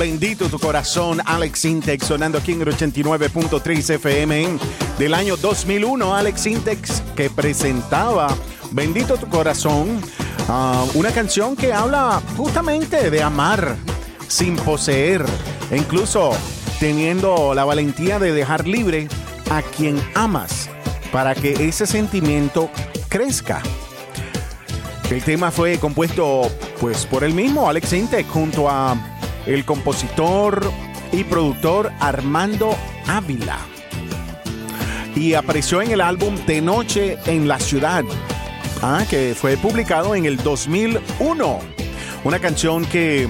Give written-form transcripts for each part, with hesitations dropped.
Bendito tu corazón, Alex Sintek, sonando aquí en el 89.3 FM del año 2001. Alex Sintek, que presentaba Bendito tu corazón, una canción que habla justamente de amar sin poseer, e incluso teniendo la valentía de dejar libre a quien amas para que ese sentimiento crezca. El tema fue compuesto pues por el mismo Alex Sintek junto a el compositor y productor Armando Ávila, y apareció en el álbum De Noche en la Ciudad, que fue publicado en el 2001. Una canción que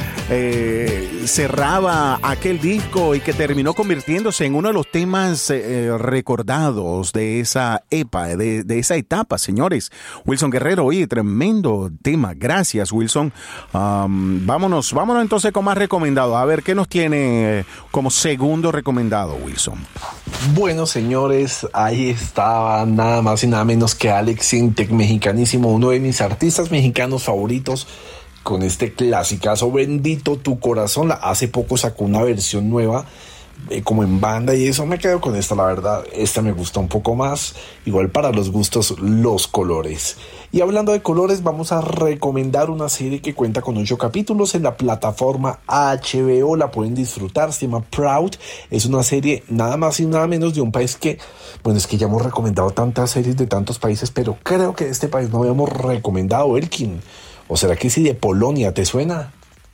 cerraba aquel disco y que terminó convirtiéndose en uno de los temas recordados de esa de esa etapa, señores. Wilson Guerrero, oye, tremendo tema. Gracias, Wilson. Vámonos entonces con más recomendado. A ver, ¿qué nos tiene como segundo recomendado, Wilson? Bueno, señores, ahí estaba nada más y nada menos que Alex Sintek, mexicanísimo, uno de mis artistas mexicanos favoritos, con este clasicazo Bendito tu corazón. Hace poco sacó una versión nueva como en banda, y eso me quedo con esta, la verdad. Esta me gusta un poco más. Igual, para los gustos, los colores. Y hablando de colores, vamos a recomendar una serie que cuenta con 8 capítulos en la plataforma HBO. La pueden disfrutar, se llama Proud. Es una serie nada más y nada menos de un país que, bueno, es que ya hemos recomendado tantas series de tantos países, pero creo que de este país no habíamos recomendado, Elkin. ¿O será que sí de Polonia? ¿Te suena?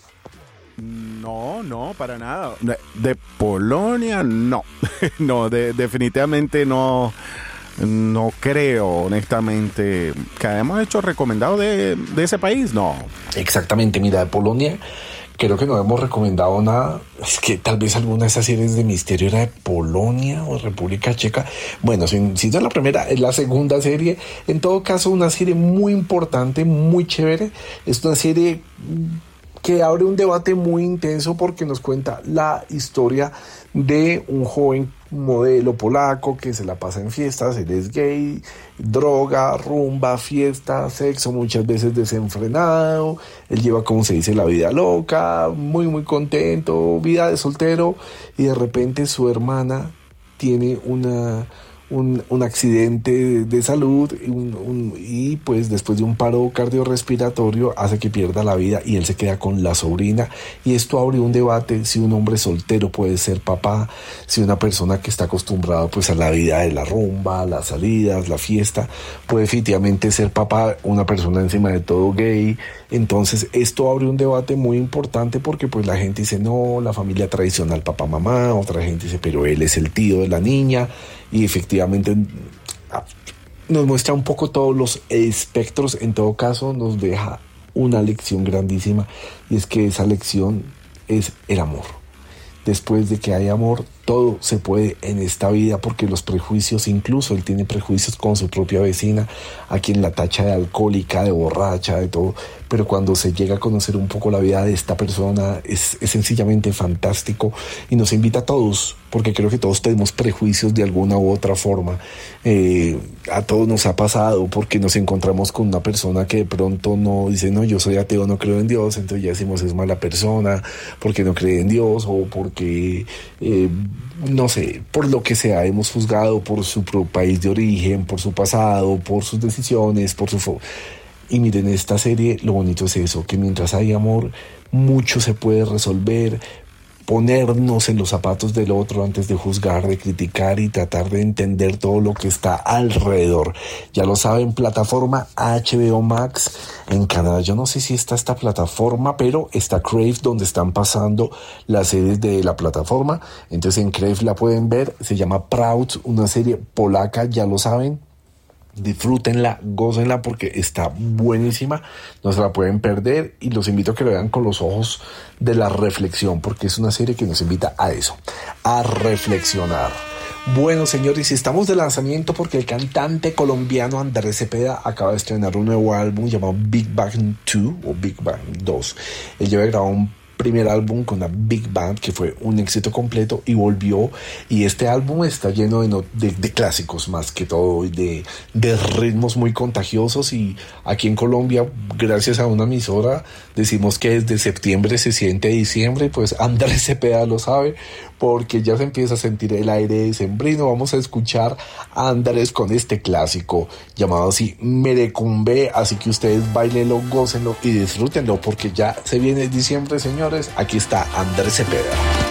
No, para nada. De Polonia, no. No, definitivamente no creo, honestamente, que hayamos hecho recomendado de ese país, no. Exactamente, mira, de Polonia creo que no hemos recomendado nada. Es que tal vez alguna de esas series de misterio era de Polonia o República Checa. Bueno, si no es la primera, es la segunda serie. En todo caso, una serie muy importante, muy chévere. Es una serie que abre un debate muy intenso porque nos cuenta la historia de un joven modelo polaco que se la pasa en fiestas. Él es gay, droga, rumba, fiesta, sexo, muchas veces desenfrenado. Él lleva, como se dice, la vida loca, muy contento, vida de soltero, y de repente su hermana tiene un accidente de salud y pues después de un paro cardiorrespiratorio hace que pierda la vida, y él se queda con la sobrina. Y esto abre un debate: si un hombre soltero puede ser papá, si una persona que está acostumbrada pues a la vida de la rumba, las salidas, la fiesta, puede efectivamente ser papá, una persona encima de todo gay. Entonces esto abre un debate muy importante porque pues la gente dice no, la familia tradicional papá mamá, otra gente dice pero él es el tío de la niña, y efectivamente nos muestra un poco todos los espectros. En todo caso nos deja una lección grandísima, y es que esa lección es el amor. Después de que hay amor, todo se puede en esta vida, porque los prejuicios, incluso él tiene prejuicios con su propia vecina, a quien la tacha de alcohólica, de borracha, de todo, pero cuando se llega a conocer un poco la vida de esta persona es sencillamente fantástico, y nos invita a todos, porque creo que todos tenemos prejuicios de alguna u otra forma. A todos nos ha pasado porque nos encontramos con una persona que de pronto no dice no, yo soy ateo, no creo en Dios, entonces ya decimos es mala persona porque no cree en Dios, o porque no sé, por lo que sea, hemos juzgado por su país de origen, por su pasado, por sus decisiones, y miren, esta serie lo bonito es eso, que mientras hay amor, mucho se puede resolver. Ponernos en los zapatos del otro antes de juzgar, de criticar, y tratar de entender todo lo que está alrededor. Ya lo saben, plataforma HBO Max en Canadá. Yo no sé si está esta plataforma, pero está Crave, donde están pasando las series de la plataforma. Entonces en Crave la pueden ver. Se llama Proud, una serie polaca, ya lo saben. Disfrútenla, gócenla porque está buenísima, no se la pueden perder, y los invito a que lo vean con los ojos de la reflexión, porque es una serie que nos invita a eso, a reflexionar. Bueno, señores, estamos de lanzamiento porque el cantante colombiano Andrés Cepeda acaba de estrenar un nuevo álbum llamado Big Bang 2 o Big Bang 2. Él lleva grabado un primer álbum con una big band que fue un éxito completo y volvió, y este álbum está lleno de clásicos más que todo, y de ritmos muy contagiosos. Y aquí en Colombia, gracias a una emisora, decimos que desde septiembre se siente diciembre. Pues Andrés Cepeda lo sabe, porque ya se empieza a sentir el aire decembrino. Vamos a escuchar a Andrés con este clásico llamado así Merecumbe, así que ustedes bailenlo, gócenlo y disfrútenlo, porque ya se viene diciembre, señores. Aquí está Andrés Cepeda.